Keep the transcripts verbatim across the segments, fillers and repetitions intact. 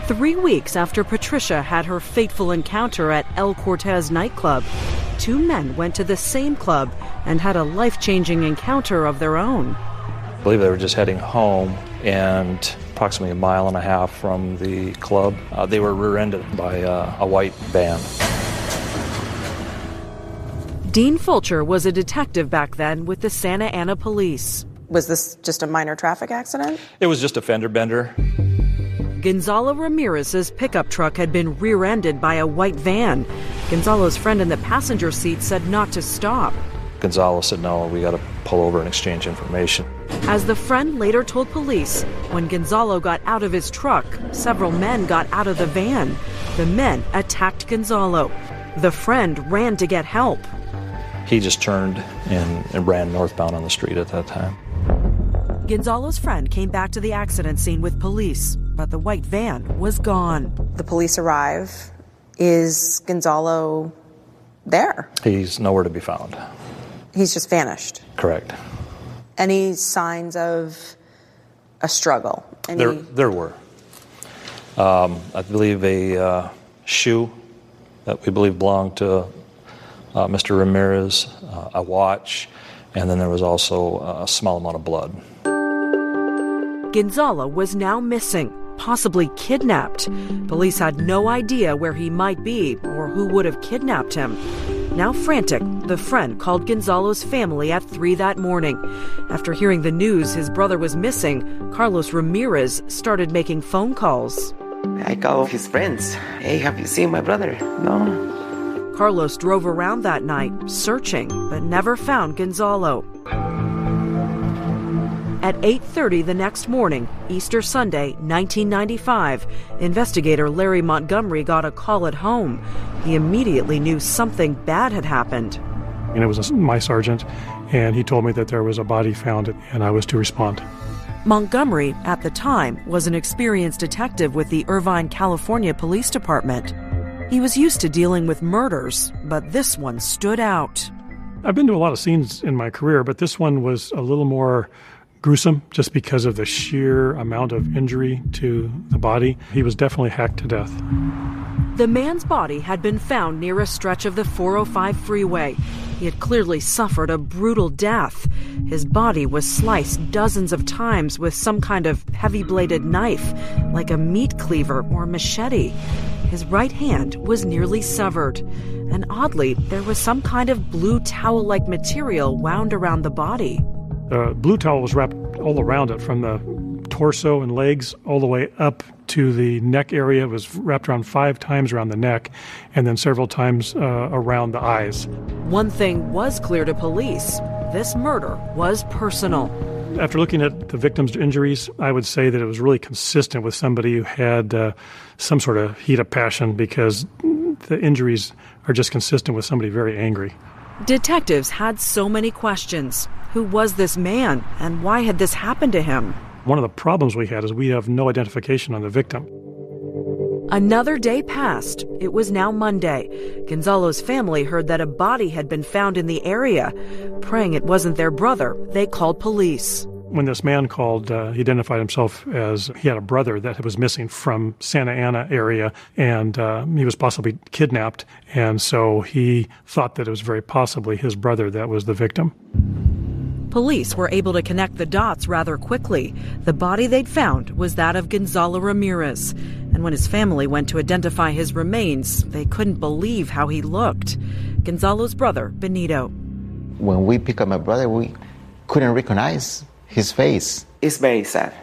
Three weeks after Patricia had her fateful encounter at El Cortez nightclub, two men went to the same club and had a life-changing encounter of their own. I believe they were just heading home, and approximately a mile and a half from the club, uh, they were rear-ended by uh, a white van. Dean Fulcher was a detective back then with the Santa Ana police. Was this just a minor traffic accident? It was just a fender bender. Gonzalo Ramirez's pickup truck had been rear-ended by a white van. Gonzalo's friend in the passenger seat said not to stop. Gonzalo said, no, we got to pull over and exchange information. As the friend later told police, when Gonzalo got out of his truck, several men got out of the van. The men attacked Gonzalo. The friend ran to get help. He just turned and, and ran northbound on the street at that time. Gonzalo's friend came back to the accident scene with police, but the white van was gone. The police arrive. Is Gonzalo there? He's nowhere to be found. He's just vanished? Correct. Any signs of a struggle? Any... There, there were. Um, I believe a uh, shoe that we believe belonged to uh, Mister Ramirez, uh, a watch, and then there was also a small amount of blood. Gonzalo was now missing, possibly kidnapped. Police had no idea where he might be or who would have kidnapped him. Now frantic, the friend called Gonzalo's family at three that morning. After hearing the news his brother was missing, Carlos Ramirez started making phone calls. I called his friends. Hey, have you seen my brother? No. Carlos drove around that night, searching, but never found Gonzalo. At eight thirty the next morning, Easter Sunday, nineteen ninety-five, investigator Larry Montgomery got a call at home. He immediately knew something bad had happened. And it was my sergeant, and he told me that there was a body found, and I was to respond. Montgomery, at the time, was an experienced detective with the Irvine, California Police Department. He was used to dealing with murders, but this one stood out. I've been to a lot of scenes in my career, but this one was a little more gruesome just because of the sheer amount of injury to the body. He was definitely hacked to death. The man's body had been found near a stretch of the four oh five freeway. He had clearly suffered a brutal death. His body was sliced dozens of times with some kind of heavy-bladed knife, like a meat cleaver or machete. His right hand was nearly severed. And oddly, there was some kind of blue towel-like material wound around the body. The blue towel was wrapped all around it, from the torso and legs all the way up to the neck area. It was wrapped around five times around the neck and then several times uh, around the eyes. One thing was clear to police. This murder was personal. After looking at the victim's injuries, I would say that it was really consistent with somebody who had uh, some sort of heat of passion, because the injuries are just consistent with somebody very angry. Detectives had so many questions. Who was this man, and why had this happened to him? One of the problems we had is we have no identification on the victim. Another day passed. It was now Monday. Gonzalo's family heard that a body had been found in the area. Praying it wasn't their brother, they called police. When this man called, uh, he identified himself as he had a brother that was missing from Santa Ana area, and uh, he was possibly kidnapped, and so he thought that it was very possibly his brother that was the victim. Police were able to connect the dots rather quickly. The body they'd found was that of Gonzalo Ramirez. And when his family went to identify his remains, they couldn't believe how he looked. Gonzalo's brother, Benito. When we picked up my brother, we couldn't recognize his face. It's very sad.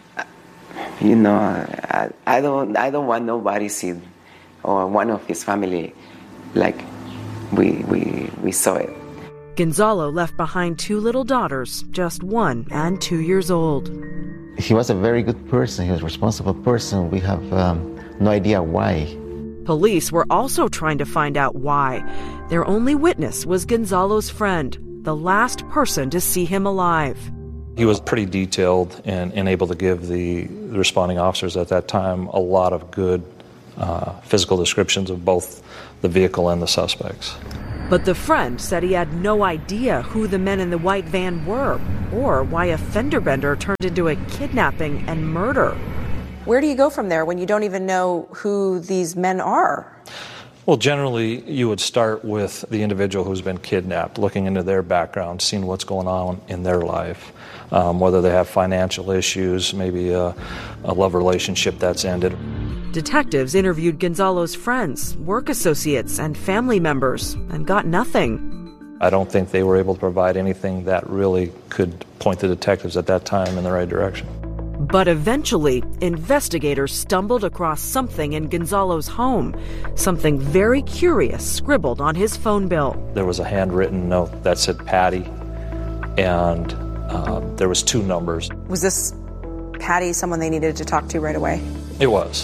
You know, I, I don't I don't want nobody to see, or one of his family, like we we we saw it. Gonzalo left behind two little daughters, just one and two years old. He was a very good person. He was a responsible person. We have um, no idea why. Police were also trying to find out why. Their only witness was Gonzalo's friend, the last person to see him alive. He was pretty detailed and, and able to give the, the responding officers at that time a lot of good uh, physical descriptions of both the vehicle and the suspects. But the friend said he had no idea who the men in the white van were, or why a fender bender turned into a kidnapping and murder. Where do you go from there when you don't even know who these men are? Well, generally, you would start with the individual who's been kidnapped, looking into their background, seeing what's going on in their life, um, whether they have financial issues, maybe a, a love relationship that's ended. Detectives interviewed Gonzalo's friends, work associates, and family members, and got nothing. I don't think they were able to provide anything that really could point the detectives at that time in the right direction. But eventually, investigators stumbled across something in Gonzalo's home, something very curious scribbled on his phone bill. There was a handwritten note that said Patty, and uh, there was two numbers. Was this Patty someone they needed to talk to right away? It was.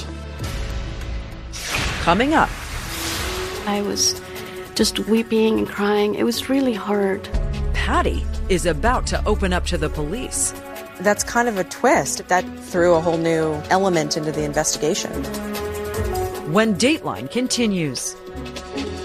Coming up. I was just weeping and crying. It was really hard. Patty is about to open up to the police. That's kind of a twist. That threw a whole new element into the investigation. When Dateline continues.